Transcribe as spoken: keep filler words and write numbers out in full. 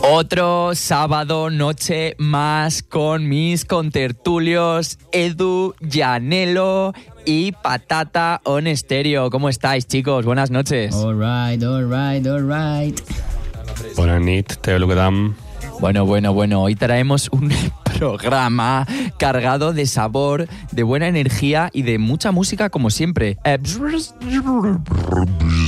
Otro sábado noche más con mis contertulios Edu, Yanelo y Patata on Stereo. ¿Cómo estáis, chicos? Buenas noches. All right, all right, all right. Bona nit, Teo Lucadam. Bueno, bueno, bueno, hoy traemos un programa cargado de sabor, de buena energía y de mucha música como siempre. Eh,